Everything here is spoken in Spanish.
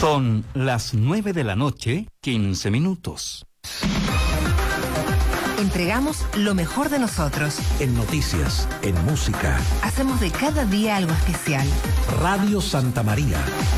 Son las 9 de la noche, 15 minutos. Entregamos lo mejor de nosotros. En noticias, en música. Hacemos de cada día algo especial. Radio Santa María.